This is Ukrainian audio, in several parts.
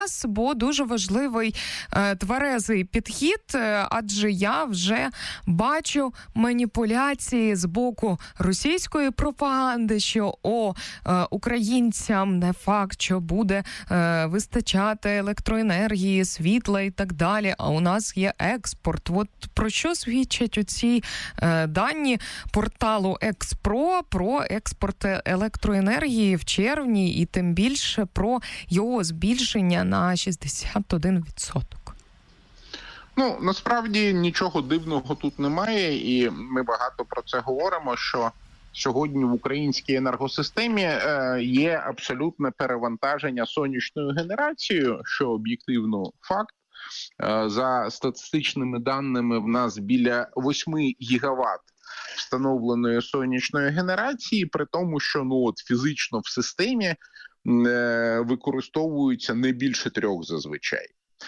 Бо дуже важливий тверезий підхід, адже я вже бачу маніпуляції з боку російської пропаганди, що українцям не факт, що буде вистачати електроенергії, світла і так далі, а у нас є експорт. От про що свідчать оці дані порталу Експро про експорт електроенергії в червні і тим більше про його збільшення на 61%. Ну, насправді нічого дивного тут немає, і ми багато про це говоримо, що сьогодні в українській енергосистемі є абсолютне перевантаження сонячною генерацією, що об'єктивно факт. За статистичними даними в нас біля 8 гігаватт встановленої сонячної генерації, при тому, що фізично в системі використовуються не більше 3 зазвичай.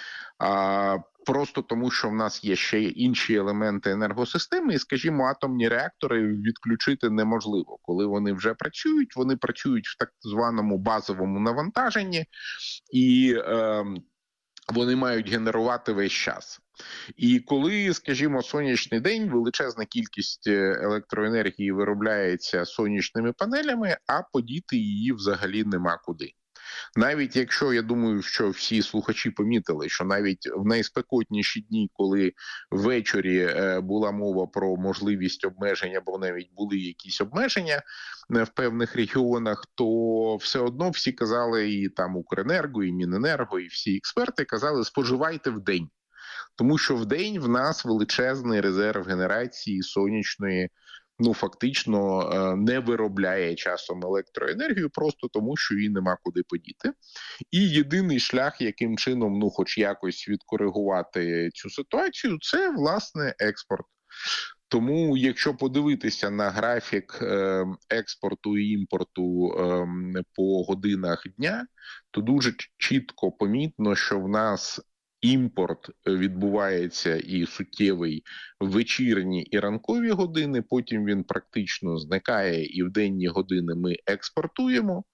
Просто тому, що в нас є ще інші елементи енергосистеми, і, скажімо, атомні реактори відключити неможливо. Коли вони вже працюють, вони працюють в так званому базовому навантаженні, і вони мають генерувати весь час. І коли, скажімо, сонячний день, величезна кількість електроенергії виробляється сонячними панелями, а подіти її взагалі нема куди. Навіть якщо, я думаю, що всі слухачі помітили, що навіть в найспекотніші дні, коли ввечері була мова про можливість обмеження, бо навіть були якісь обмеження в певних регіонах, то все одно всі казали, і там Укренерго, і Міненерго, і всі експерти казали, споживайте вдень. Тому що вдень в нас величезний резерв генерації сонячної, фактично не виробляє часом електроенергію, просто тому, що її нема куди подіти. І єдиний шлях, яким чином, хоч якось відкоригувати цю ситуацію, це, власне, експорт. Тому, якщо подивитися на графік експорту і імпорту по годинах дня, то дуже чітко помітно, що в нас імпорт відбувається і суттєвий в вечірні і ранкові години, потім він практично зникає, і в денні години ми експортуємо.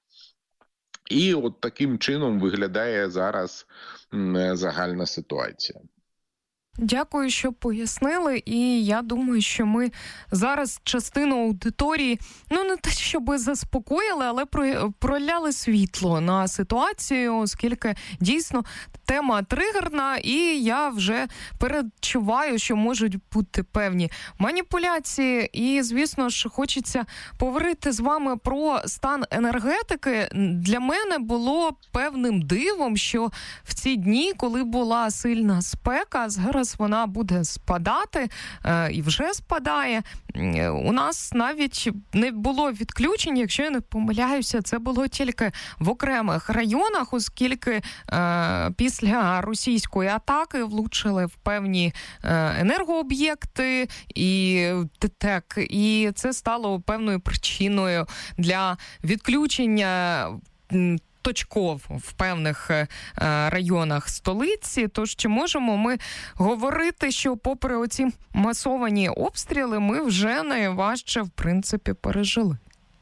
І от таким чином виглядає зараз загальна ситуація. Дякую, що пояснили, і я думаю, що ми зараз частину аудиторії, не те, щоб заспокоїли, але проляли світло на ситуацію, оскільки дійсно тема тригерна, і я вже передчуваю, що можуть бути певні маніпуляції, і, звісно ж, хочеться поговорити з вами про стан енергетики. Для мене було певним дивом, що в ці дні, коли була сильна спека, зараз вона буде спадати і вже спадає. У нас навіть не було відключень, якщо я не помиляюся, це було тільки в окремих районах, оскільки після російської атаки влучили в певні енергооб'єкти і ТТЕК, і це стало певною причиною для відключення точков в певних районах столиці. Тож чи можемо ми говорити, що попри оці масовані обстріли ми вже найважче, в принципі, пережили?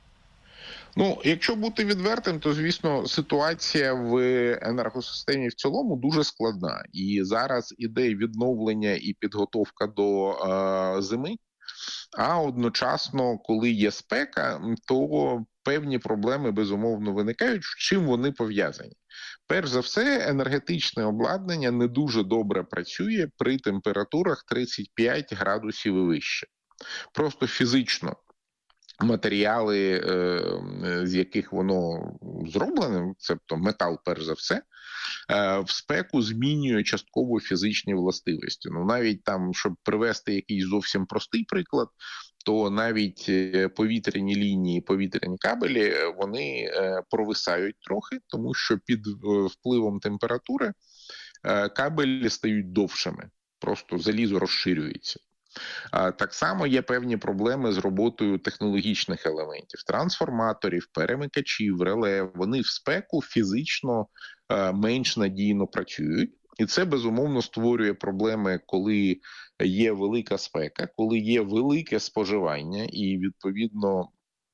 Якщо бути відвертим, то, звісно, ситуація в енергосистемі в цілому дуже складна. І зараз іде відновлення і підготовка до зими, а одночасно, коли є спека, то певні проблеми, безумовно, виникають. З чим вони пов'язані? Перш за все, енергетичне обладнання не дуже добре працює при температурах 35 градусів і вище. Просто фізично матеріали, з яких воно зроблене, тобто метал перш за все, в спеку змінює частково фізичні властивості. Навіть там, щоб привести якийсь зовсім простий приклад, то навіть повітряні лінії, повітряні кабелі, вони провисають трохи, тому що під впливом температури кабелі стають довшими, просто залізо розширюється. Так само є певні проблеми з роботою технологічних елементів, трансформаторів, перемикачів, реле. Вони в спеку фізично менш надійно працюють. І це, безумовно, створює проблеми, коли є велика спека, коли є велике споживання і, відповідно,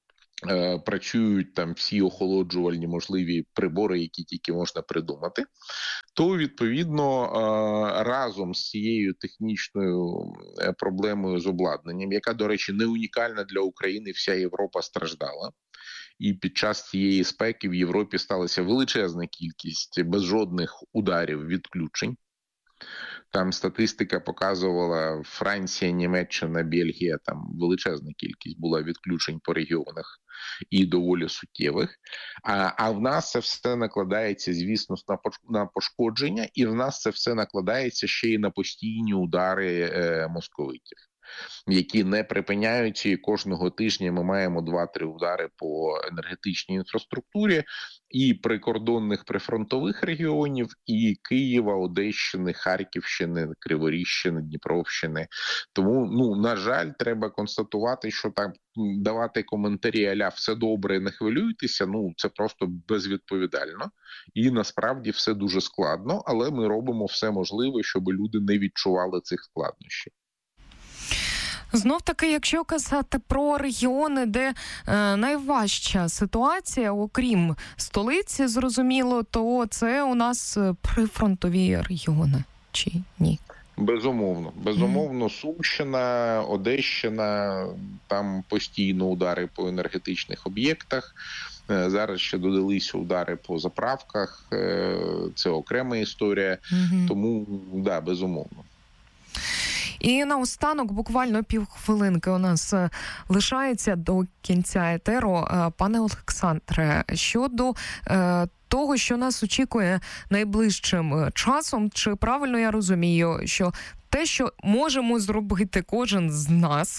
працюють там всі охолоджувальні можливі прибори, які тільки можна придумати, то, відповідно, разом з цією технічною проблемою з обладнанням, яка, до речі, не унікальна для України, вся Європа страждала. І під час цієї спеки в Європі сталася величезна кількість без жодних ударів відключень. Там статистика показувала Франція, Німеччина, Бельгія, там величезна кількість була відключень по регіонах і доволі суттєвих. А в нас це все накладається, звісно, на пошкодження, і в нас це все накладається ще й на постійні удари московитів, які не припиняються, і кожного тижня ми маємо 2-3 удари по енергетичній інфраструктурі і прикордонних прифронтових регіонів, і Києва, Одещини, Харківщини, Криворіжщини, Дніпровщини. Тому, на жаль, треба констатувати, що так давати коментарі а-ля «все добре, не хвилюйтеся», це просто безвідповідально. І насправді все дуже складно, але ми робимо все можливе, щоб люди не відчували цих складнощів. Знов-таки, якщо казати про регіони, де найважча ситуація, окрім столиці, зрозуміло, то це у нас прифронтові регіони, чи ні? Безумовно, Сумщина, Одещина, там постійно удари по енергетичних об'єктах, зараз ще додалися удари по заправках, це окрема історія, тому, безумовно. І наостанок, буквально півхвилинки у нас лишається до кінця етеру. Пане Олександре, щодо того, що нас очікує найближчим часом, чи правильно я розумію, що те, що можемо зробити кожен з нас,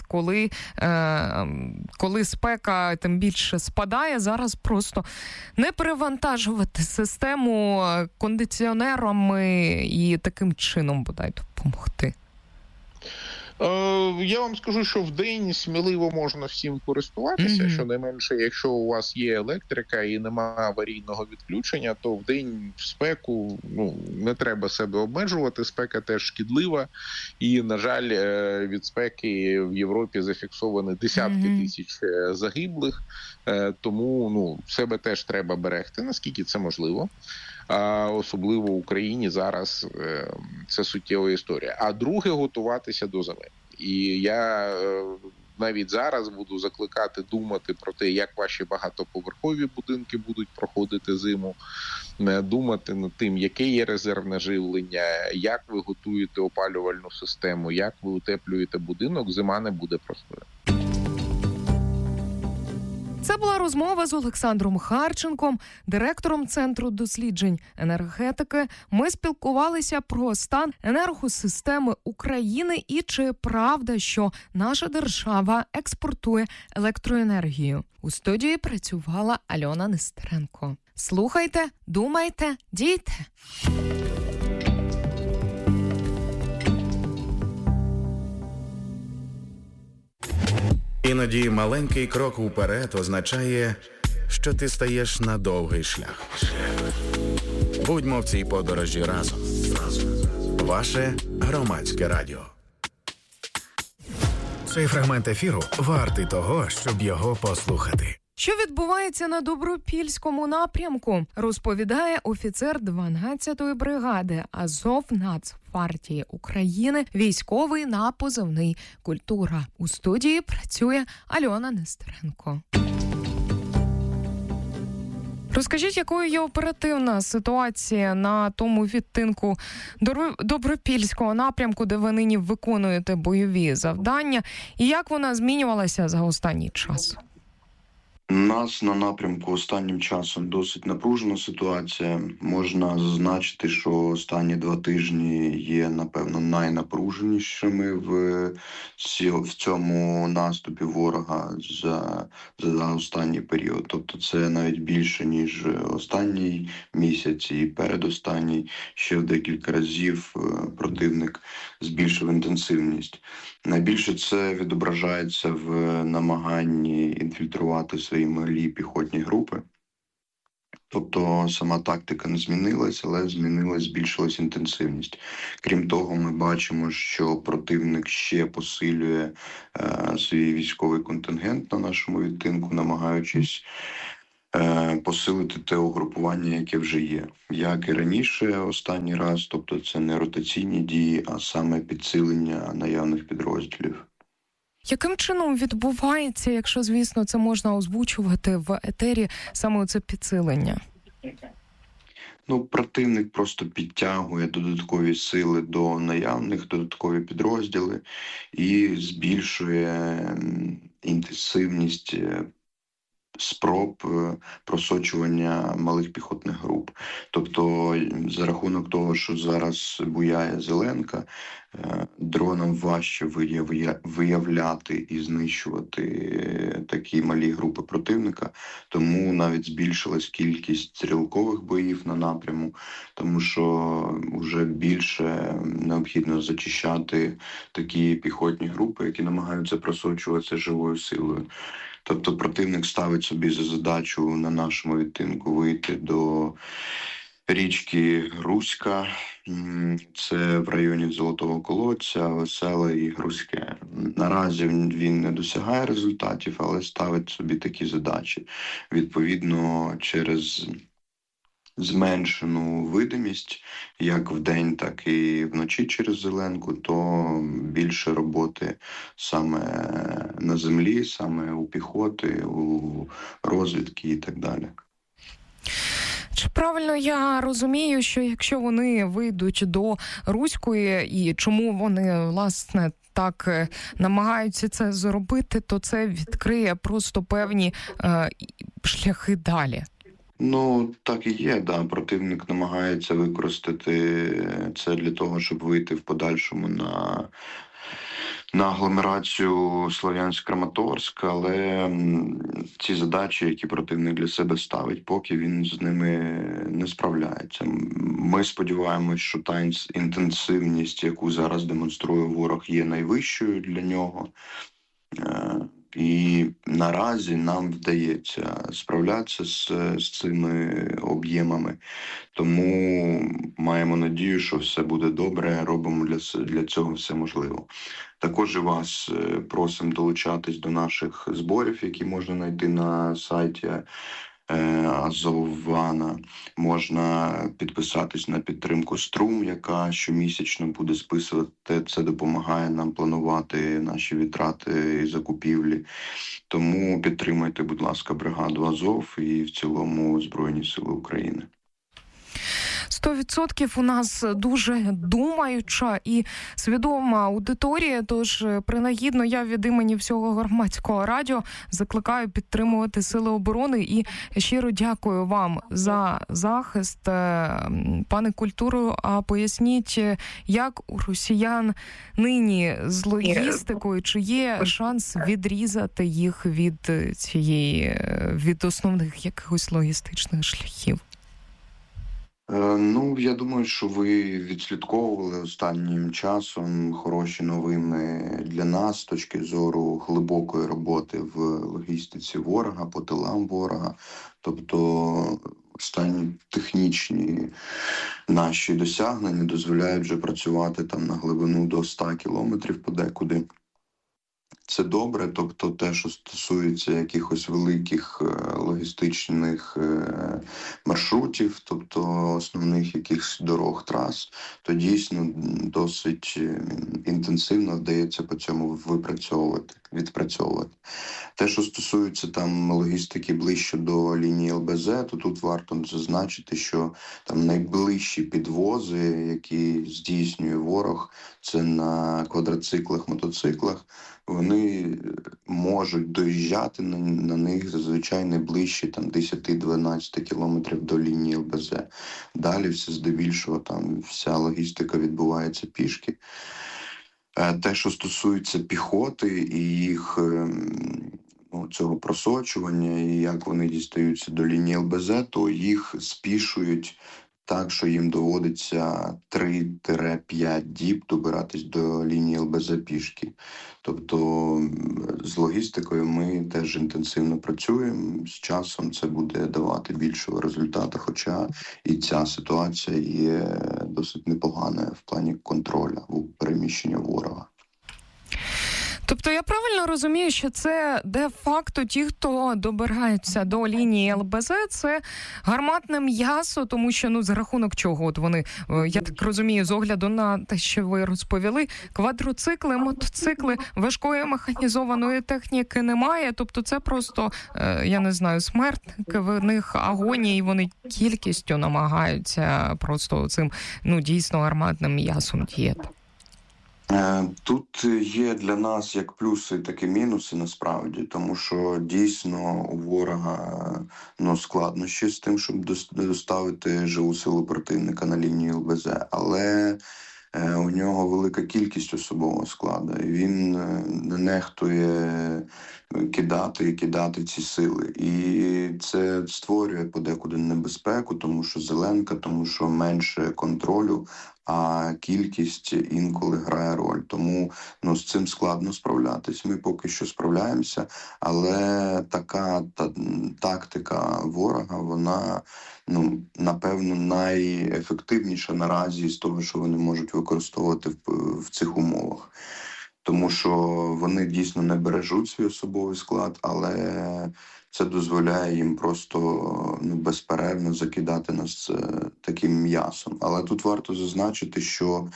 коли спека тим більше спадає, зараз просто не перевантажувати систему кондиціонерами і таким чином, бодай, допомогти? Я вам скажу, що в день сміливо можна всім користуватися, щонайменше, якщо у вас є електрика і немає аварійного відключення, то в день в спеку не треба себе обмежувати, спека теж шкідлива, і, на жаль, від спеки в Європі зафіксовані десятки тисяч загиблих, тому себе теж треба берегти, наскільки це можливо. А особливо в Україні зараз це суттєва історія. А друге, готуватися до зими. І я навіть зараз буду закликати думати про те, як ваші багатоповерхові будинки будуть проходити зиму, думати над тим, яке є резервне живлення, як ви готуєте опалювальну систему, як ви утеплюєте будинок, зима не буде простою. Це була розмова з Олександром Харченком, директором Центру досліджень енергетики. Ми спілкувалися про стан енергосистеми України і чи правда, що наша держава експортує електроенергію. У студії працювала Альона Нестеренко. Слухайте, думайте, дійте! Іноді маленький крок уперед означає, що ти стаєш на довгий шлях. Будьмо в цій подорожі разом. Ваше Громадське радіо. Цей фрагмент ефіру вартий того, щоб його послухати. Що відбувається на Добропільському напрямку, розповідає офіцер 12-ї бригади Азов-Нацгвардії України, військовий на позивний «Культура». У студії працює Альона Нестеренко. Розкажіть, якою є оперативна ситуація на тому відтинку Добропільського напрямку, де ви нині виконуєте бойові завдання, і як вона змінювалася за останній час? У нас на напрямку останнім часом досить напружена ситуація. Можна зазначити, що останні 2 тижні є, напевно, найнапруженішими в цьому наступі ворога за останній період. Тобто це навіть більше, ніж останній місяць і передостанній. Ще в декілька разів противник збільшив інтенсивність. Найбільше це відображається в намаганні інфільтрувати свої малі піхотні групи. Тобто сама тактика не змінилась, але збільшилась інтенсивність. Крім того, ми бачимо, що противник ще посилює свій військовий контингент на нашому відтинку, намагаючись посилити те угрупування, яке вже є. Як і раніше останній раз, тобто це не ротаційні дії, а саме підсилення наявних підрозділів. Яким чином відбувається, якщо, звісно, це можна озвучувати в етері, саме це підсилення? Противник просто підтягує додаткові сили до наявних, додаткові підрозділи і збільшує інтенсивність спроб просочування малих піхотних груп. Тобто за рахунок того, що зараз буяє зеленка, дронам важче виявляти і знищувати такі малі групи противника, тому навіть збільшилась кількість стрілкових боїв на напряму, тому що вже більше необхідно зачищати такі піхотні групи, які намагаються просочуватися живою силою. Тобто противник ставить собі за задачу на нашому відтинку вийти до річки Грузька, це в районі Золотого Колодця, Веселе і Грузьке. Наразі він не досягає результатів, але ставить собі такі задачі. Відповідно, через зменшену видимість, як вдень, так і вночі через зеленку, то більше роботи саме на землі, саме у піхоти, у розвідки і так далі. Чи правильно я розумію, що якщо вони вийдуть до Руської, і чому вони, власне, так намагаються це зробити, то це відкриє просто певні шляхи далі? Так і є, да. Противник намагається використати це для того, щоб вийти в подальшому на агломерацію Слов'янськ-Краматорськ, але ці задачі, які противник для себе ставить, поки він з ними не справляється. Ми сподіваємось, що та інтенсивність, яку зараз демонструє ворог, є найвищою для нього. І наразі нам вдається справлятися з цими об'ємами. Тому маємо надію, що все буде добре, робимо для цього все можливе. Також і вас просимо долучатись до наших зборів, які можна знайти на сайті Азована. Можна підписатись на підтримку Струм, яка щомісячно буде списувати. Це допомагає нам планувати наші витрати і закупівлі. Тому підтримайте, будь ласка, бригаду Азов і в цілому Збройні Сили України. 100% у нас дуже думаюча і свідома аудиторія, тож принагідно я від імені всього громадського радіо закликаю підтримувати Сили оборони і щиро дякую вам за захист. Пане Культуру, а поясніть, як у росіян нині з логістикою, чи є шанс відрізати їх від основних якихось логістичних шляхів? Я думаю, що ви відслідковували останнім часом хороші новини для нас з точки зору глибокої роботи в логістиці ворога, по тилам ворога. Тобто останні технічні наші досягнення дозволяють вже працювати там на глибину до 100 кілометрів подекуди. Це добре, тобто те, що стосується якихось великих логістичних маршрутів, тобто основних якихось дорог, трас, то дійсно досить інтенсивно вдається по цьому відпрацьовувати. Те, що стосується там логістики ближче до лінії ЛБЗ, то тут варто зазначити, що там найближчі підвози, які здійснює ворог, це на квадроциклах, мотоциклах, вони можуть доїжджати на них зазвичай найближчі 10-12 кілометрів до лінії ЛБЗ. Далі все здебільшого там вся логістика відбувається пішки. Те, що стосується піхоти і їх цього просочування, і як вони дістаються до лінії ЛБЗ, то їх спішують так що їм доводиться 3-5 діб добиратись до лінії ЛБЗ пішки. Тобто з логістикою ми теж інтенсивно працюємо. З часом це буде давати більшого результату, хоча і ця ситуація є досить непоганою в плані контролю переміщення ворога. Тобто я правильно розумію, що це де-факто ті, хто добираються до лінії ЛБЗ, це гарматне м'ясо, тому що, за рахунок чого от вони, я так розумію, з огляду на те, що ви розповіли, квадроцикли, мотоцикли, важкої механізованої техніки немає, тобто це просто, я не знаю, смертники, в них агонія, і вони кількістю намагаються просто цим, дійсно гарматним м'ясом діяти. Тут є для нас як плюси, так і мінуси насправді, тому що дійсно у ворога складнощі з тим, щоб доставити живу силу противника на лінію ЛБЗ, але у нього велика кількість особового складу, і він не нехтує кидати ці сили. І це створює подекуди небезпеку, тому що зеленка, тому що менше контролю, а кількість інколи грає роль. Тому з цим складно справлятись. Ми поки що справляємося, але така тактика ворога, вона, напевно, найефективніша наразі з того, що вони можуть використовувати в цих умовах. Тому що вони дійсно не бережуть свій особовий склад, але це дозволяє їм просто безперервно закидати нас таким м'ясом. Але тут варто зазначити, що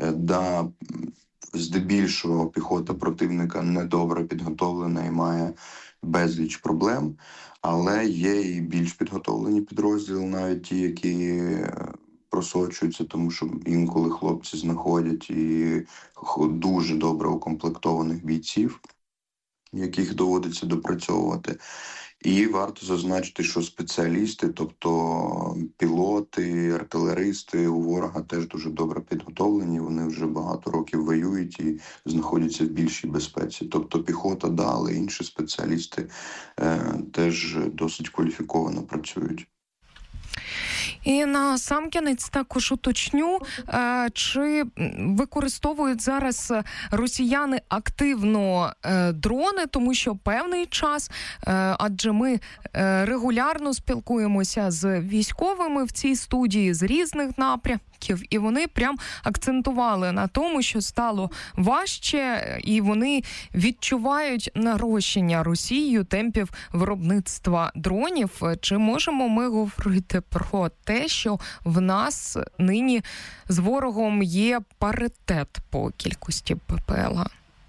здебільшого піхота противника недобре підготовлена і має безліч проблем, але є і більш підготовлені підрозділи, навіть ті, які просочуються, тому що інколи хлопці знаходять і дуже добре укомплектованих бійців, яких доводиться допрацьовувати. І варто зазначити, що спеціалісти, тобто пілоти, артилеристи у ворога теж дуже добре підготовлені, вони вже багато років воюють і знаходяться в більшій безпеці. Тобто піхота, але інші спеціалісти теж досить кваліфіковано працюють. І на сам кінець також уточню, чи використовують зараз росіяни активно дрони, тому що певний час, адже ми регулярно спілкуємося з військовими в цій студії з різних напрямків, і вони прям акцентували на тому, що стало важче, і вони відчувають нарощення Росією темпів виробництва дронів. Чи можемо ми говорити про те, що в нас нині з ворогом є паритет по кількості ППЛА?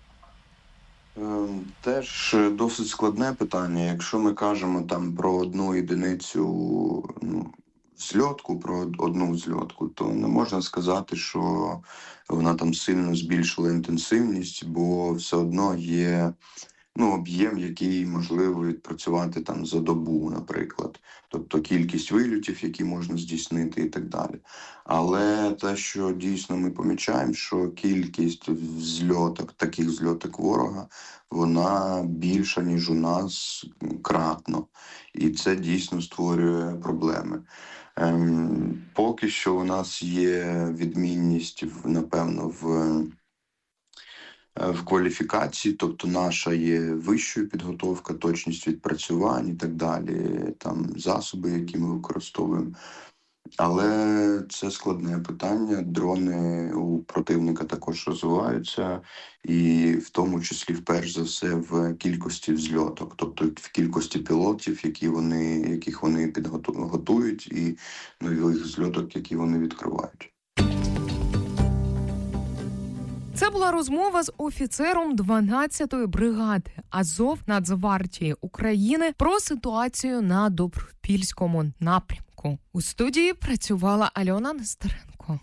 Теж досить складне питання. Якщо ми кажемо там про одну єдиницю зльотку, про одну зльотку, то не можна сказати, що вона там сильно збільшила інтенсивність, бо все одно є об'єм, який можливо відпрацювати там за добу, наприклад. Тобто кількість вильотів, які можна здійснити і так далі. Але те, що дійсно ми помічаємо, що кількість таких зльоток ворога, вона більша, ніж у нас кратно. І це дійсно створює проблеми. Поки що у нас є відмінність, напевно, в кваліфікації, тобто наша є вищою підготовка, точність відпрацювань і так далі, там засоби, які ми використовуємо. Але це складне питання. Дрони у противника також розвиваються, і в тому числі, вперше за все, в кількості взльоток, тобто в кількості пілотів, яких вони підготують, і нових зльоток, які вони відкривають. Це була розмова з офіцером 12-ї бригади Азов Нацгвардії України про ситуацію на Добропільському напрямку. У студії працювала Альона Нестеренко.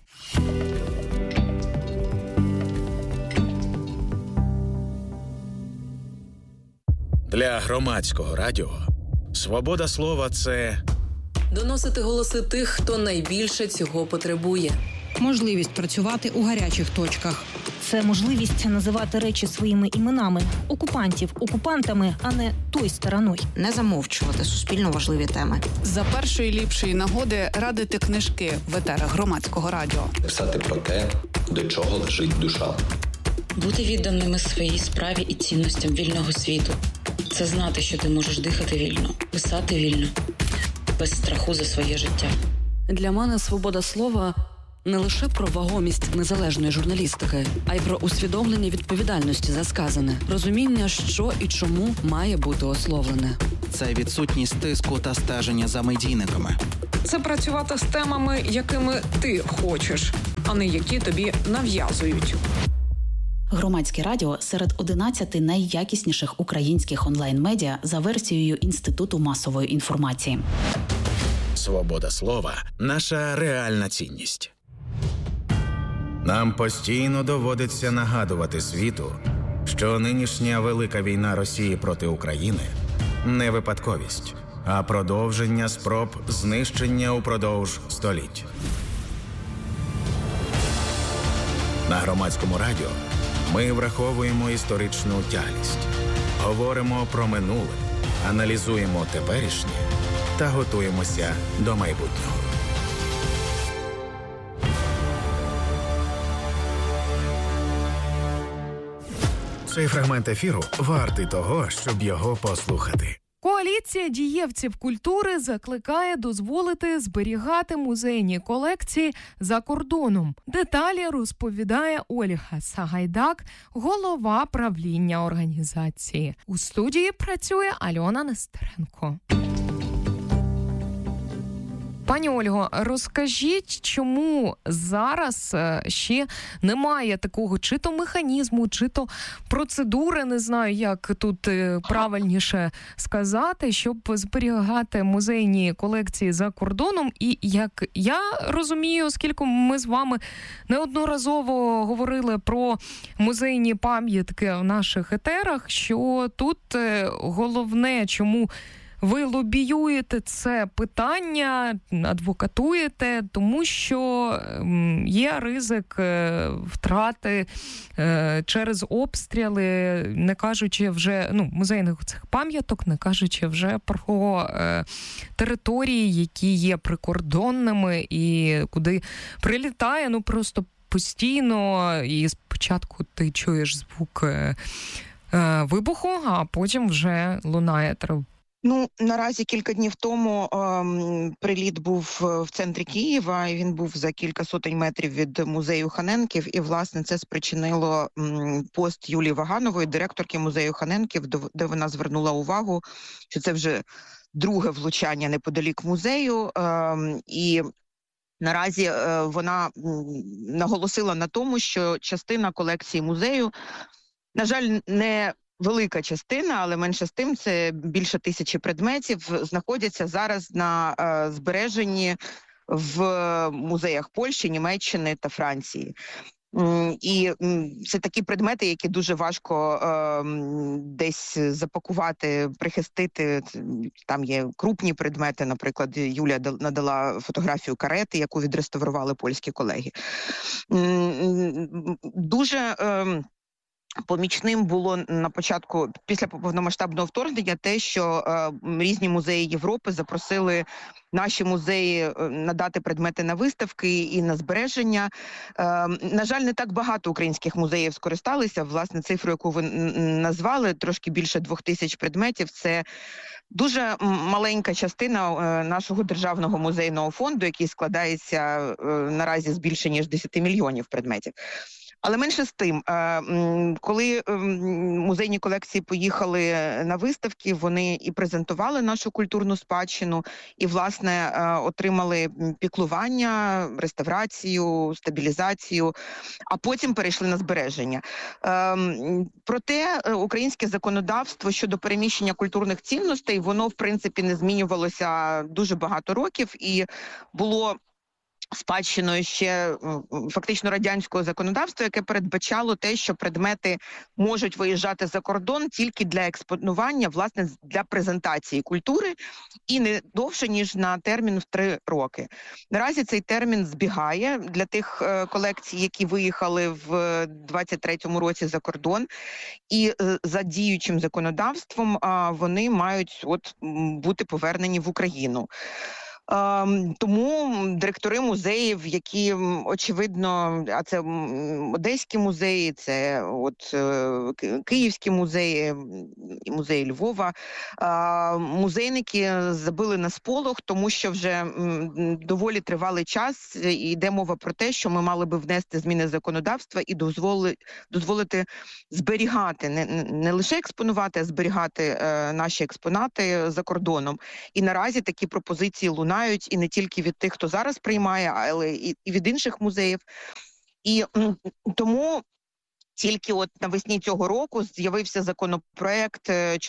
Для громадського радіо свобода слова – це доносити голоси тих, хто найбільше цього потребує. Можливість працювати у гарячих точках. Це можливість називати речі своїми іменами. Окупантів окупантами, а не той стороною. Не замовчувати суспільно важливі теми. За першої ліпшої нагоди радити книжки в етерах Громадського радіо. Писати про те, до чого лежить душа. Бути відданими своїй справі і цінностям вільного світу. Це знати, що ти можеш дихати вільно, писати вільно, без страху за своє життя. Для мене свобода слова не лише про вагомість незалежної журналістики, а й про усвідомлення відповідальності за сказане, розуміння, що і чому має бути ословлене. Це відсутність тиску та стеження за медійниками. Це працювати з темами, якими ти хочеш, а не які тобі нав'язують. Громадське радіо серед 11 найякісніших українських онлайн-медіа за версією Інституту масової інформації. Свобода слова – наша реальна цінність. Нам постійно доводиться нагадувати світу, що нинішня велика війна Росії проти України – не випадковість, а продовження спроб знищення упродовж століть. На Громадському радіо ми враховуємо історичну тяглість, говоримо про минуле, аналізуємо теперішнє та готуємося до майбутнього. Цей фрагмент ефіру вартий того, щоб його послухати. Коаліція дієвців культури закликає дозволити зберігати музейні колекції за кордоном. Деталі розповідає Ольга Сагайдак, голова правління організації. У студії працює Альона Нестеренко. Пані Ольго, розкажіть, чому зараз ще немає такого чи то механізму, чи то процедури, не знаю, як тут правильніше сказати, щоб зберігати музейні колекції за кордоном. І як я розумію, оскільки ми з вами неодноразово говорили про музейні пам'ятки в наших етерах, що тут головне, чому ви лобіюєте це питання, адвокатуєте, тому що є ризик втрати через обстріли, не кажучи вже, музейних цих пам'яток, не кажучи вже про території, які є прикордонними і куди прилітає, просто постійно, і спочатку ти чуєш звук вибуху, а потім вже лунає тривога. Наразі кілька днів тому приліт був в центрі Києва, і він був за кілька сотень метрів від музею Ханенків, і, власне, це спричинило пост Юлії Ваганової, директорки музею Ханенків, де вона звернула увагу, що це вже друге влучання неподалік музею, і наразі вона наголосила на тому, що частина колекції музею, на жаль, не велика частина, але менше з тим, це більше 1000 предметів, знаходяться зараз на збереженні в музеях Польщі, Німеччини та Франції. І це такі предмети, які дуже важко десь запакувати, прихистити. Там є крупні предмети, наприклад, Юлія надала фотографію карети, яку відреставрували польські колеги. Дуже помічним було на початку, після повномасштабного вторгнення, те, що різні музеї Європи запросили наші музеї надати предмети на виставки і на збереження. На жаль, не так багато українських музеїв скористалися. Власне, цифру, яку ви назвали, трошки більше 2000 предметів, це дуже маленька частина нашого державного музейного фонду, який складається наразі з більше ніж 10 мільйонів предметів. Але менше з тим, коли музейні колекції поїхали на виставки, вони і презентували нашу культурну спадщину, і, власне, отримали піклування, реставрацію, стабілізацію, а потім перейшли на збереження. Проте українське законодавство щодо переміщення культурних цінностей, воно, в принципі, не змінювалося дуже багато років, і було спадщиною ще фактично радянського законодавства, яке передбачало те, що предмети можуть виїжджати за кордон тільки для експонування, власне, для презентації культури і не довше, ніж на термін в 3 роки. Наразі цей термін збігає для тих колекцій, які виїхали в 23-му році за кордон, і за діючим законодавством вони мають бути повернені в Україну. Тому директори музеїв, які, очевидно, а це Одеські музеї, це Київські музеї, музеї Львова, музейники забили на сполох, тому що вже доволі тривалий час йде мова про те, що ми мали би внести зміни законодавства і дозволити зберігати, не лише експонувати, а зберігати наші експонати за кордоном. І наразі такі пропозиції лунають і не тільки від тих, хто зараз приймає, але і від інших музеїв. І тому тільки навесні цього року з'явився законопроект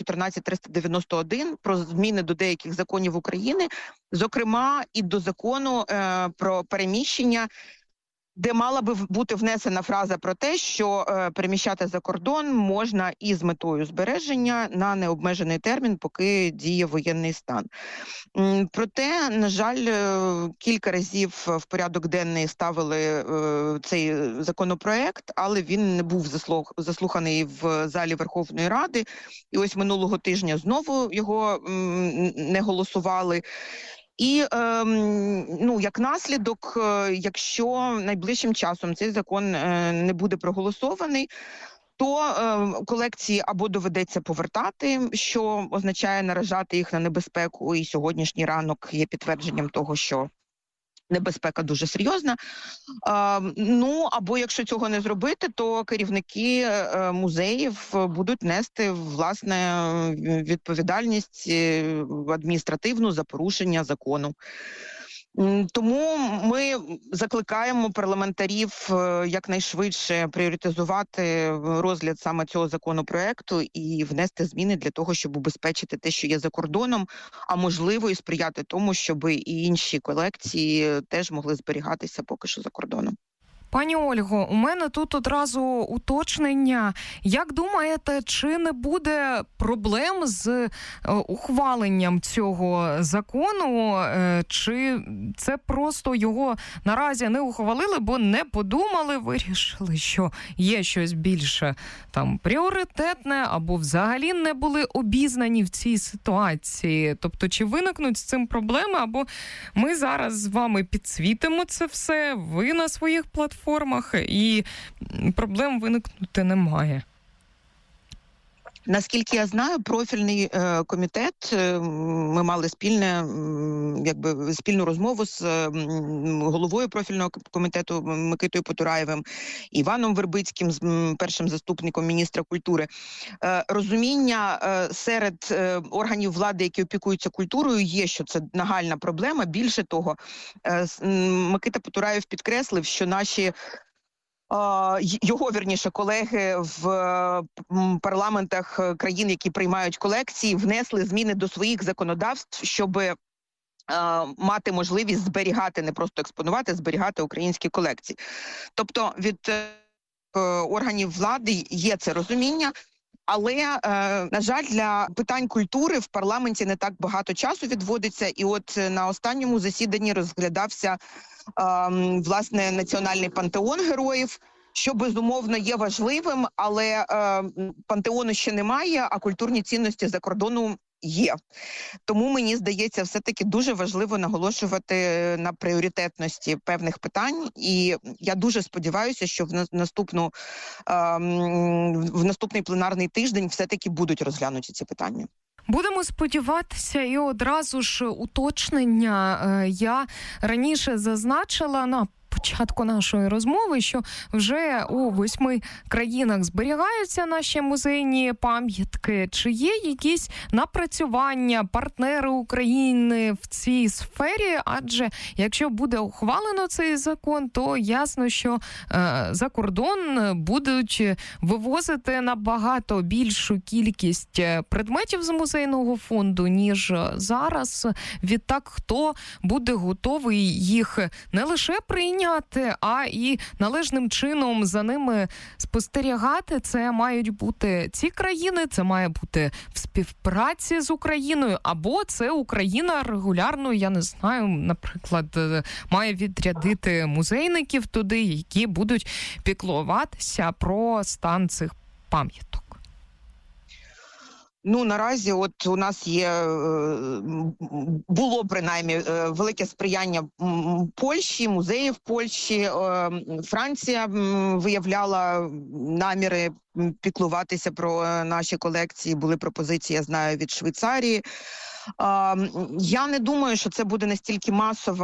14391 про зміни до деяких законів України, зокрема і до закону про переміщення, де мала би бути внесена фраза про те, що переміщати за кордон можна і з метою збереження на необмежений термін, поки діє воєнний стан. Проте, на жаль, кілька разів в порядок денний ставили цей законопроект, але він не був заслуханий в залі Верховної Ради. І ось минулого тижня знову його не голосували. І, як наслідок, якщо найближчим часом цей закон не буде проголосований, то колекції або доведеться повертати, що означає наражати їх на небезпеку, і сьогоднішній ранок є підтвердженням того, що небезпека дуже серйозна. Або якщо цього не зробити, то керівники музеїв будуть нести, власне, відповідальність адміністративну за порушення закону. Тому ми закликаємо парламентарів якнайшвидше пріоритезувати розгляд саме цього законопроекту і внести зміни для того, щоб убезпечити те, що є за кордоном, а можливо і сприяти тому, щоб і інші колекції теж могли зберігатися поки що за кордоном. Пані Ольго, у мене тут одразу уточнення. Як думаєте, чи не буде проблем з ухваленням цього закону, чи це просто його наразі не ухвалили, бо не подумали, вирішили, що є щось більше пріоритетне, або взагалі не були обізнані в цій ситуації? Тобто, чи виникнуть з цим проблеми, або ми зараз з вами підсвітимо це все, ви на своїх платформах, і проблем виникнути немає? Наскільки я знаю, профільний комітет, ми мали спільну розмову з головою профільного комітету Микитою Потураєвим, Іваном Вербицьким, першим заступником міністра культури. Розуміння серед органів влади, які опікуються культурою, є, що це нагальна проблема. Більше того, Микита Потураєв підкреслив, що його, колеги в парламентах країн, які приймають колекції, внесли зміни до своїх законодавств, щоб мати можливість зберігати, не просто експонувати, а зберігати українські колекції. Тобто від органів влади є це розуміння, але, на жаль, для питань культури в парламенті не так багато часу відводиться, і на останньому засіданні розглядався власне національний пантеон героїв, що безумовно є важливим, але пантеону ще немає, а культурні цінності за кордону є. Тому, мені здається, все-таки дуже важливо наголошувати на пріоритетності певних питань, і я дуже сподіваюся, що в наступний пленарний тиждень все-таки будуть розглянуті ці питання. Будемо сподіватися, і одразу ж уточнення. Я раніше зазначила на початку нашої розмови, що вже у 8 країнах зберігаються наші музейні пам'ятки. Чи є якісь напрацювання, партнери України в цій сфері? Адже якщо буде ухвалено цей закон, то ясно, що за кордон будуть вивозити набагато більшу кількість предметів з музейного фонду, ніж зараз. Відтак, хто буде готовий їх не лише прийняти, а і належним чином за ними спостерігати? Це мають бути ці країни, це має бути в співпраці з Україною, або це Україна регулярно, я не знаю, наприклад, має відрядити музейників туди, які будуть піклуватися про стан цих пам'яток. Ну, наразі от у нас було принаймні велике сприяння Польщі, музеїв Польщі. Франція виявляла наміри піклуватися про наші колекції. Були пропозиції, я знаю, від Швейцарії. Я не думаю, що це буде настільки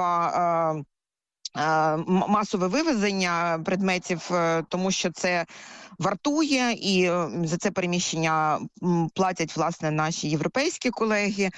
масове вивезення предметів, тому що це вартує, і за це переміщення платять, власне, наші європейські колеги.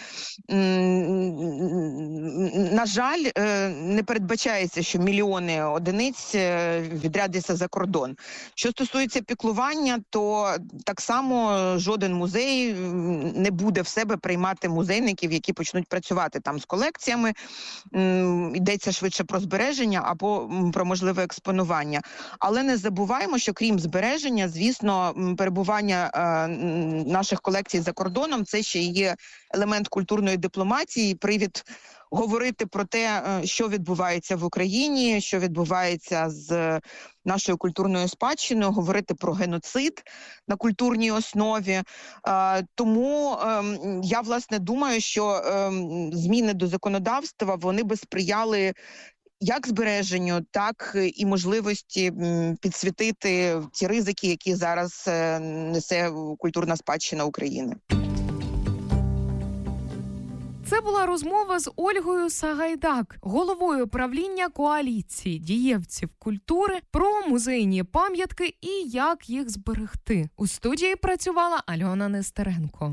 На жаль, не передбачається, що мільйони одиниць відрядяться за кордон. Що стосується піклування, то так само жоден музей не буде в себе приймати музейників, які почнуть працювати там з колекціями. Йдеться швидше про збереження або про можливе експонування. Але не забуваємо, що крім збереження, звісно, перебування наших колекцій за кордоном – це ще є елемент культурної дипломатії, привід говорити про те, що відбувається в Україні, що відбувається з нашою культурною спадщиною, говорити про геноцид на культурній основі. Тому я, власне, думаю, що зміни до законодавства, вони би сприяли як збереженню, так і можливості підсвітити ті ризики, які зараз несе культурна спадщина України. Це була розмова з Ольгою Сагайдак, головою правління коаліції дієвців культури, про музейні пам'ятки і як їх зберегти. У студії працювала Альона Нестеренко.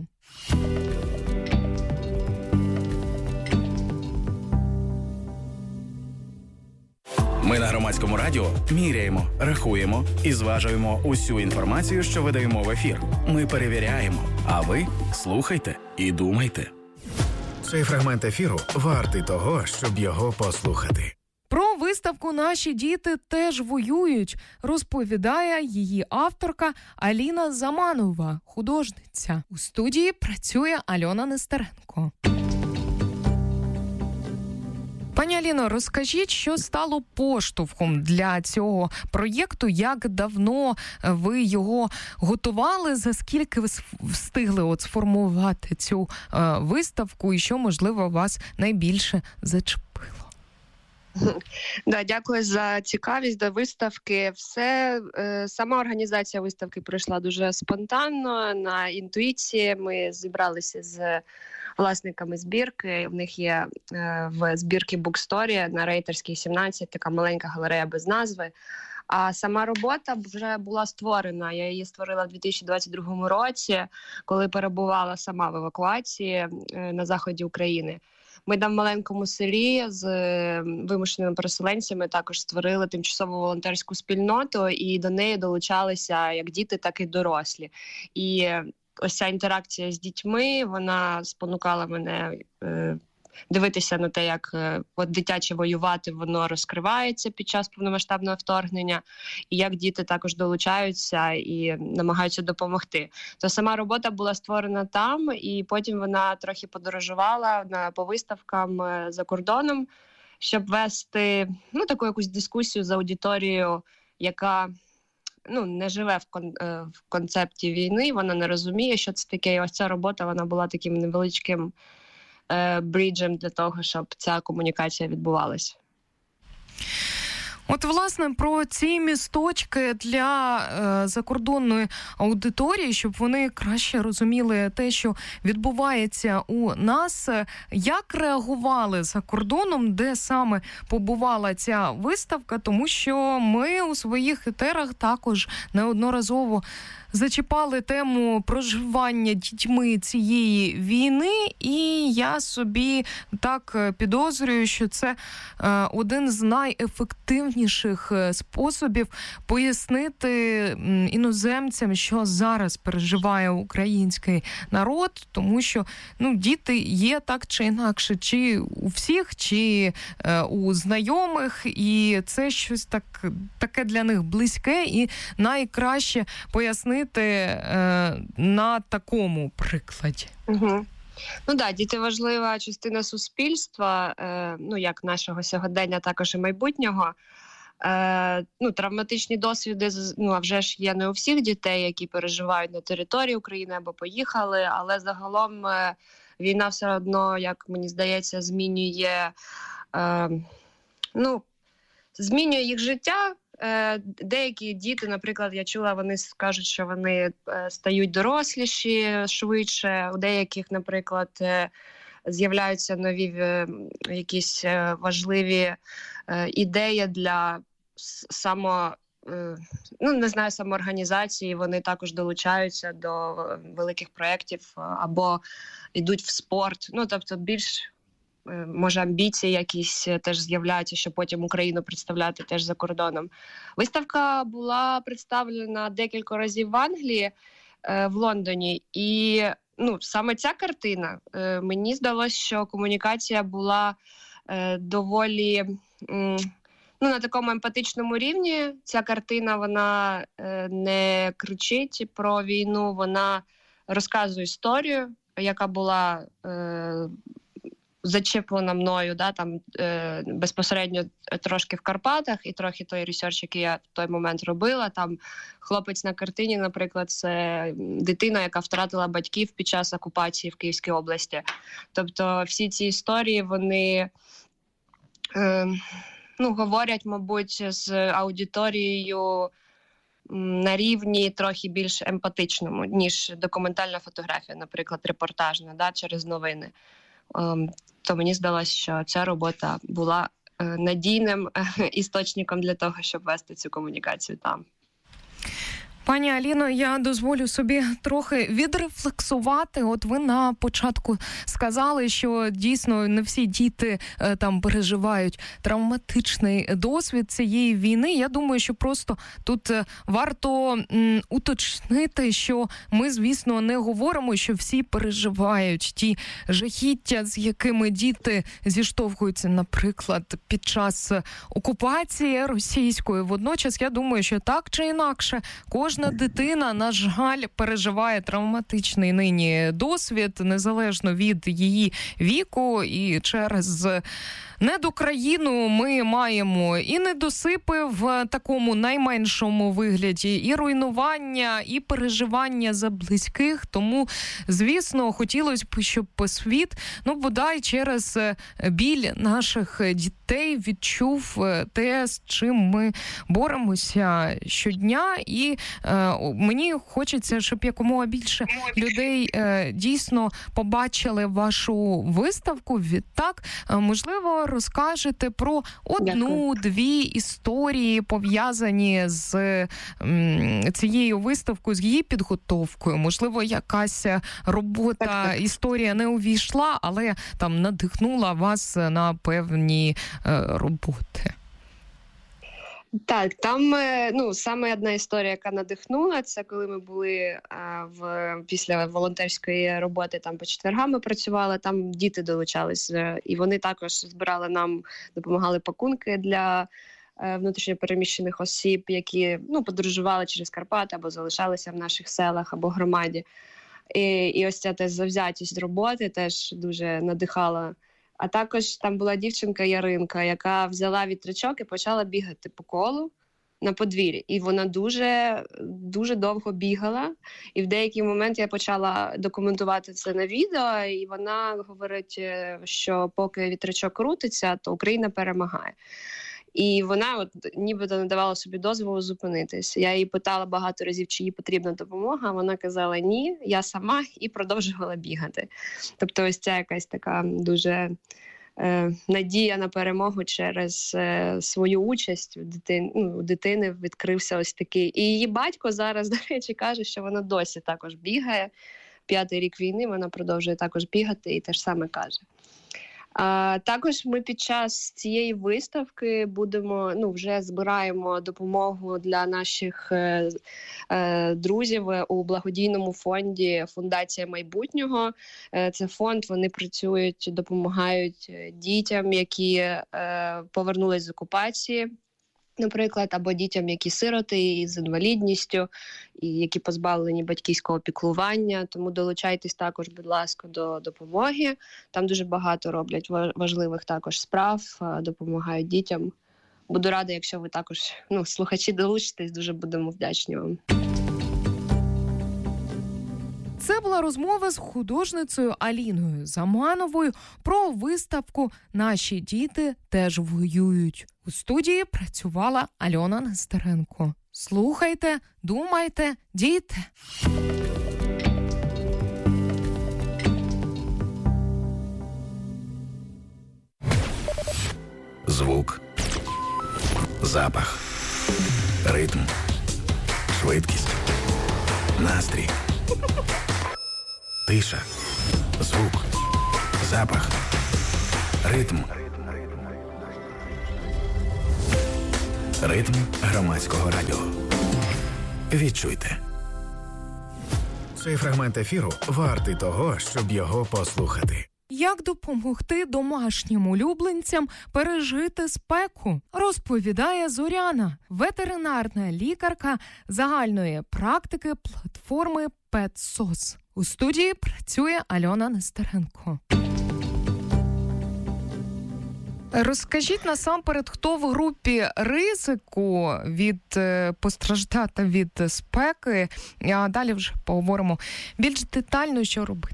Ми на Громадському радіо міряємо, рахуємо і зважуємо усю інформацію, що видаємо в ефір. Ми перевіряємо, а ви слухайте і думайте. Цей фрагмент ефіру вартий того, щоб його послухати. Про виставку «Наші діти теж воюють» розповідає її авторка Аліна Заманова, художниця. У студії працює Альона Нестеренко. Пані Аліно, розкажіть, що стало поштовхом для цього проєкту, як давно ви його готували, за скільки ви встигли сформувати цю виставку і що, можливо, вас найбільше зачепило? Да, дякую за цікавість до виставки. Сама організація виставки пройшла дуже спонтанно, на інтуїції. Ми зібралися з власниками збірки. В них є в збірці Bookstory на Рейтерській 17 така маленька галерея без назви. А сама робота вже була створена. Я її створила в 2022 році, коли перебувала сама в евакуації на заході України. Ми там в маленькому селі з вимушеними переселенцями також створили тимчасову волонтерську спільноту, і до неї долучалися як діти, так і дорослі. І ось ця інтеракція з дітьми, вона спонукала мене дивитися на те, як дитяче воювати, воно розкривається під час повномасштабного вторгнення, і як діти також долучаються і намагаються допомогти. То сама робота була створена там, і потім вона трохи подорожувала по виставкам за кордоном, щоб вести таку якусь дискусію з аудиторією, яка не живе в концепті війни, вона не розуміє, що це таке. І ось ця робота, вона була таким невеличким бріджем для того, щоб ця комунікація відбувалася. От, власне, про ці місточки для закордонної аудиторії, щоб вони краще розуміли те, що відбувається у нас. Як реагували за кордоном, де саме побувала ця виставка? Тому що ми у своїх етерах також неодноразово зачіпали тему проживання дітьми цієї війни, і я собі так підозрюю, що це один з найефективніших способів пояснити іноземцям, що зараз переживає український народ, тому що діти є так чи інакше, чи у всіх, чи у знайомих, і це щось таке для них близьке, і найкраще пояснити на такому прикладі. Угу. Діти важлива частина суспільства, як нашого сьогодення, також і майбутнього. Травматичні досвіди, а вже ж є не у всіх дітей, які переживають на території України або поїхали, але загалом війна все одно, як мені здається, змінює їх життя. Деякі діти, наприклад, я чула, вони кажуть, що вони стають доросліші швидше. У деяких, наприклад, з'являються нові якісь важливі ідеї для самоорганізації. Вони також долучаються до великих проєктів або йдуть в спорт. Тобто більш може амбіції якісь теж з'являються, щоб потім Україну представляти теж за кордоном. Виставка була представлена декілька разів в Англії, в Лондоні, і саме ця картина, мені здалося, що комунікація була доволі на такому емпатичному рівні. Ця картина, вона не кричить про війну, вона розказує історію, яка була зачеплена мною, безпосередньо трошки в Карпатах, і трохи той ресерч, який я в той момент робила. Там хлопець на картині, наприклад, це дитина, яка втратила батьків під час окупації в Київській області. Тобто всі ці історії, вони говорять, мабуть, з аудиторією на рівні трохи більш емпатичному, ніж документальна фотографія, наприклад, репортажна, через новини. То мені здалося, що ця робота була надійним істочником для того, щоб вести цю комунікацію там. Пані Аліно, я дозволю собі трохи відрефлексувати. От ви на початку сказали, що дійсно не всі діти там переживають травматичний досвід цієї війни. Я думаю, що просто тут варто уточнити, що ми, звісно, не говоримо, що всі переживають ті жахіття, з якими діти зіштовхуються, наприклад, під час окупації російської. Водночас, я думаю, що так чи інакше, кожна дитина, на жаль, переживає травматичний нині досвід, незалежно від її віку, і через недокраїну ми маємо і недосипи в такому найменшому вигляді, і руйнування, і переживання за близьких. Тому, звісно, хотілося б, щоб світ, бодай через біль наших дітей відчув те, з чим ми боремося щодня. І мені хочеться, щоб якомога більше людей дійсно побачили вашу виставку. Відтак, можливо, розкажете про одну-дві історії, пов'язані з цією виставкою, з її підготовкою. Можливо, якась робота, історія не увійшла, але там надихнула вас на певні роботи. Так, там саме одна історія, яка надихнула, це коли ми були після волонтерської роботи, там по четвергам ми працювали, там діти долучались, і вони також збирали нам, допомагали пакунки для внутрішньопереміщених осіб, які подорожували через Карпати або залишалися в наших селах або громаді. І ось ця теж завзятість роботи теж дуже надихала. А також там була дівчинка Яринка, яка взяла вітрячок і почала бігати по колу на подвір'ї. І вона дуже, дуже довго бігала. І в деякий момент я почала документувати це на відео, і вона говорить, що поки вітрячок крутиться, то Україна перемагає. І вона от нібито не давала собі дозволу зупинитись. Я її питала багато разів, чи їй потрібна допомога, а вона казала ні, я сама, і продовжувала бігати. Тобто ось ця якась така дуже надія на перемогу через свою участь у дитини відкрився ось такий. І її батько зараз, до речі, каже, що вона досі також бігає. 5-й рік війни вона продовжує також бігати і те ж саме каже. Також ми під час цієї виставки вже збираємо допомогу для наших друзів у благодійному фонді «Фундація майбутнього». Це фонд, вони працюють, допомагають дітям, які повернулись з окупації, наприклад, або дітям, які сироти з інвалідністю, і які позбавлені батьківського піклування. Тому долучайтесь також, будь ласка, до допомоги. Там дуже багато роблять важливих також справ, допомагають дітям. Буду рада, якщо ви також, слухачі, долучитесь, дуже будемо вдячні вам. Це була розмова з художницею Аліною Замановою про виставку «Наші діти теж воюють». У студії працювала Альона Нестеренко. Слухайте, думайте, дійте. Звук, запах, ритм, швидкість, настрій. Тиша, звук, запах, ритм. Ритм громадського радіо. Відчуйте. Цей фрагмент ефіру вартий того, щоб його послухати. Як допомогти домашнім улюбленцям пережити спеку, розповідає Зоряна, ветеринарна лікарка загальної практики платформи PetSOS. У студії працює Альона Нестеренко. Розкажіть насамперед, хто в групі ризику постраждати від спеки, а далі вже поговоримо більш детально, що робити.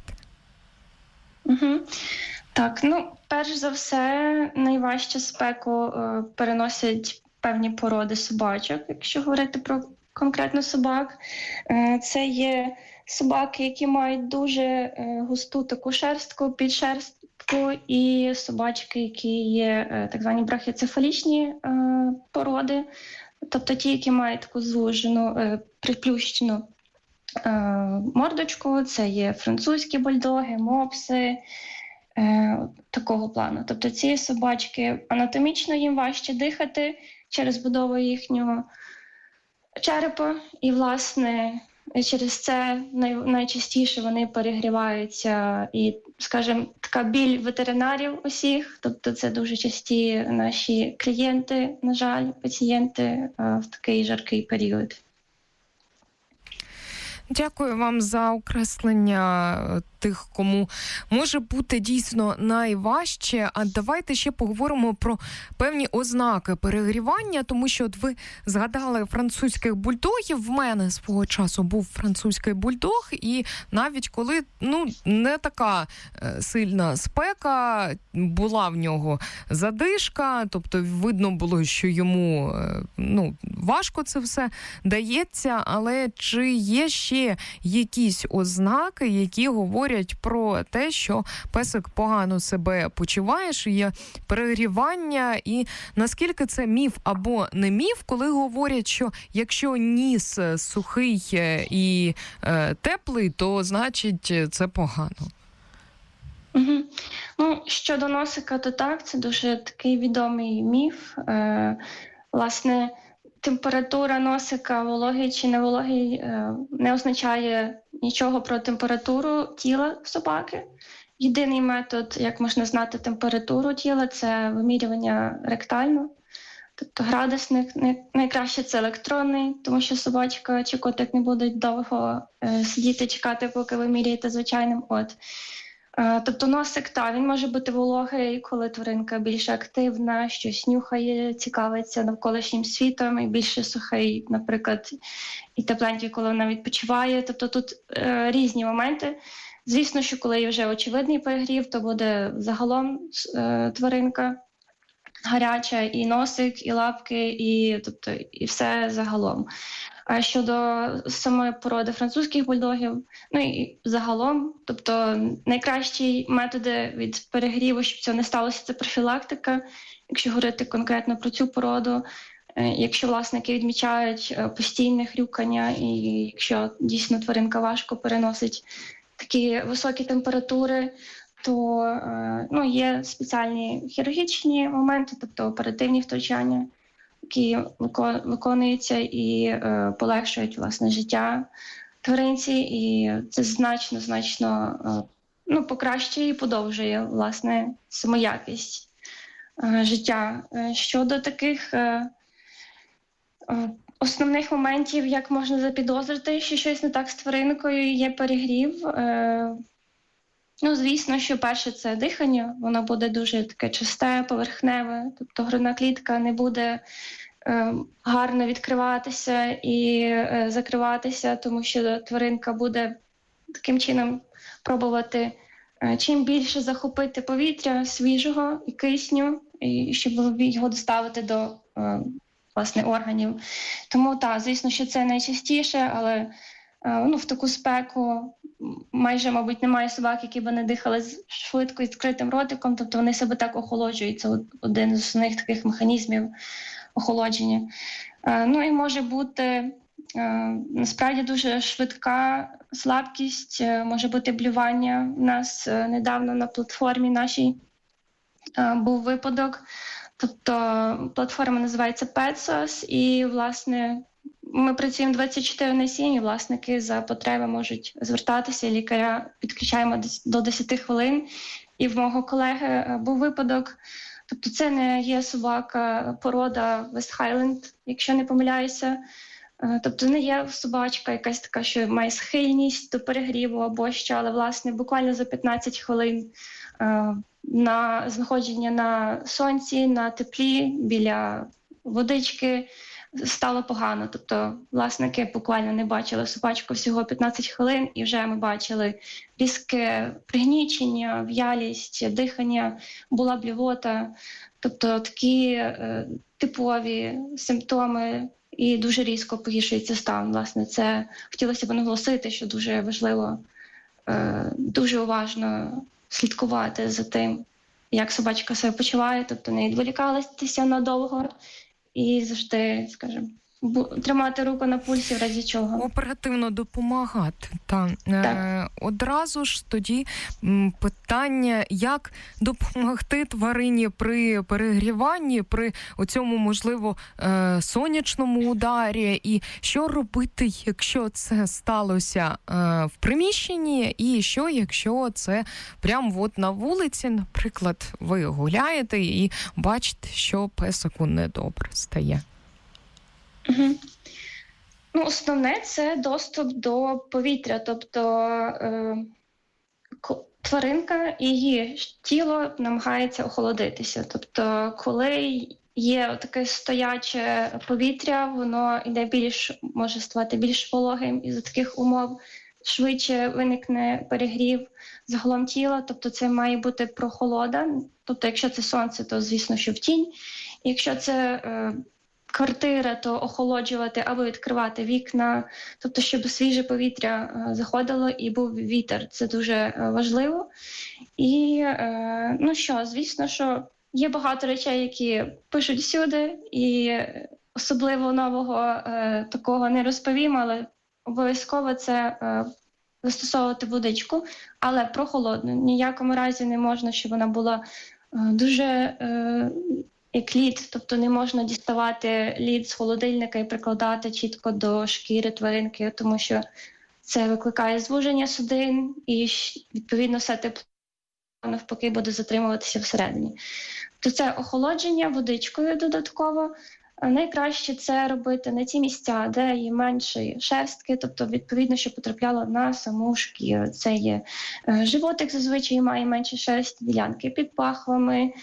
Так, перш за все, найважче спеку переносять певні породи собачок, якщо говорити про конкретно собак. Це є собаки, які мають дуже густу таку шерстку, підшерстку, і собачки, які є так звані брахіоцефалічні породи, тобто ті, які мають таку звужену, приплющену мордочку. Це є французькі бульдоги, мопси, такого плану. Тобто ці собачки анатомічно їм важче дихати через будову їхнього черепа, і, власне, через це найчастіше вони перегріваються. І, скажімо, така біль ветеринарів усіх, тобто це дуже часті наші клієнти, на жаль, пацієнти в такий жаркий період. Дякую вам за окреслення тих, кому може бути дійсно найважче. А давайте ще поговоримо про певні ознаки перегрівання, тому що от ви згадали французьких бульдогів. В мене свого часу був французький бульдог, і навіть коли не така сильна спека, була в нього задишка, тобто видно було, що йому важко це все дається, але чи є ще якісь ознаки, які говорять про те, що песик погано себе почуває, що є перегрівання, і наскільки це міф або не міф, коли говорять, що якщо ніс сухий і теплий, то значить це погано? Щодо носика, то так, це дуже такий відомий міф. Власне, температура носика, вологий чи невологий, не означає нічого про температуру тіла собаки. Єдиний метод, як можна знати температуру тіла, це вимірювання ректально. Тобто градусник, найкраще це електронний, тому що собачка чи котик не будуть довго сидіти, чекати, поки ви міряєте звичайним. Тобто носик, він може бути вологий, коли тваринка більш активна, щось нюхає, цікавиться навколишнім світом, і більше сухий, наприклад, і тепленький, коли вона відпочиває. Тобто тут різні моменти. Звісно, що коли є вже очевидний перегрів, то буде загалом тваринка гаряча, і носик, і лапки, і все загалом. А щодо самої породи французьких бульдогів, і загалом, тобто найкращі методи від перегріву, щоб цього не сталося, це профілактика, якщо говорити конкретно про цю породу. Якщо власники відмічають постійне хрюкання, і якщо дійсно тваринка важко переносить такі високі температури, то є спеціальні хірургічні моменти, тобто оперативні втручання, які виконуються і полегшують власне життя тваринці, і це значно покращує і подовжує власне самоякість життя. Щодо таких основних моментів, як можна запідозрити, що щось не так з тваринкою, є перегрів. Звісно, що перше – це дихання, воно буде дуже таке часте, поверхневе, тобто грудна клітка не буде гарно відкриватися і закриватися, тому що тваринка буде таким чином пробувати чим більше захопити повітря свіжого і кисню, і щоб його доставити до власне органів. Тому звісно, що це найчастіше, але в таку спеку майже, мабуть, немає собак, які б не дихали швидко і відкритим ротиком, тобто вони себе так охолоджують. Це один з основних таких механізмів охолодження. І може бути насправді дуже швидка слабкість, може бути блювання. У нас недавно на платформі нашій був випадок. Тобто платформа називається PetSauce, і, власне, ми працюємо 24/7, і власники за потреби можуть звертатися, лікаря підключаємо до 10 хвилин. І в мого колеги був випадок, тобто це не є собака порода West Highland, якщо не помиляюся. Тобто не є собачка якась така, що має схильність до перегріву або що, але, власне, буквально за 15 хвилин на знаходження на сонці, на теплі, біля водички стало погано. Тобто власники буквально не бачили собачку всього 15 хвилин, і вже ми бачили різке пригнічення, в'ялість, дихання, була блювота. Тобто такі типові симптоми, і дуже різко погіршується стан. Власне, це хотілося б наголосити, що дуже важливо дуже уважно слідкувати за тим, як собачка себе почуває, тобто не відволікалися надовго і завжди, скажімо, тримати руку на пульсі в разі чого. Оперативно допомагати. Одразу ж тоді питання, як допомогти тварині при перегріванні, при оцьому, можливо, сонячному ударі, і що робити, якщо це сталося в приміщенні, і що, якщо це прямо на вулиці, наприклад, ви гуляєте і бачите, що песику недобре стає. Угу. Основне – це доступ до повітря, тобто тваринка і її тіло намагається охолодитися. Тобто коли є таке стояче повітря, воно йде може ставати більш вологим, і за таких умов швидше виникне перегрів загалом тіла, тобто це має бути прохолода. Тобто якщо це сонце, то звісно, що в тінь. Якщо це квартира, то охолоджувати або відкривати вікна, тобто щоб свіже повітря заходило і був вітер. Це дуже важливо. І, звісно, що є багато речей, які пишуть всюди, і особливо нового такого не розповім, але обов'язково це застосовувати водичку, але прохолодну. Ніякому разі не можна, щоб вона була дуже як лід, тобто не можна діставати лід з холодильника і прикладати чітко до шкіри тваринки, тому що це викликає звуження судин і, відповідно, все тепло навпаки буде затримуватися всередині. То це охолодження водичкою додатково. Найкраще це робити на ті місця, де є менші шерстки, тобто, відповідно, що потрапляло на саму шкіру. Це є животик, зазвичай має менше шерсті, ділянки під пахвами,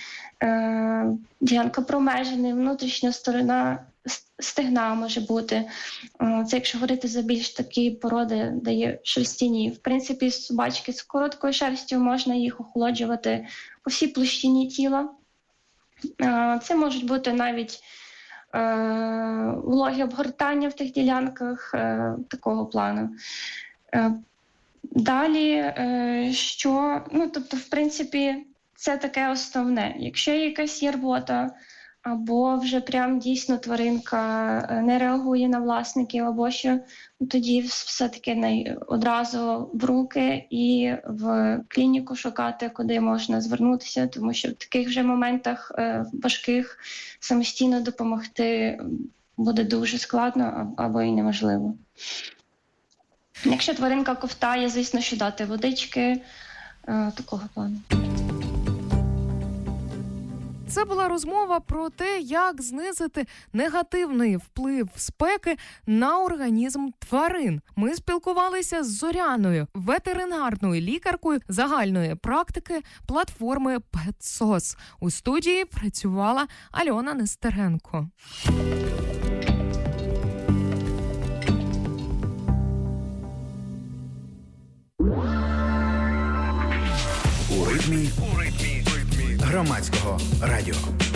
ділянка промежини, внутрішня сторона стегна може бути. Це якщо говорити за більш такі породи, де є шерстяні. В принципі, собачки з короткою шерстю можна їх охолоджувати по всій площині тіла. Це можуть бути навіть вологі обгортання в тих ділянках такого плану. Далі, в принципі, це таке основне. Якщо якась є робота, або вже прям дійсно тваринка не реагує на власників, або що, тоді все-таки одразу в руки і в клініку шукати, куди можна звернутися, тому що в таких вже моментах важких самостійно допомогти буде дуже складно або і неможливо. Якщо тваринка ковтає, звісно, що дати водички такого плану. Це була розмова про те, як знизити негативний вплив спеки на організм тварин. Ми спілкувалися з Зоряною, ветеринарною лікаркою загальної практики платформи PetSOS. У студії працювала Альона Нестеренко. У ритмі громадського радіо.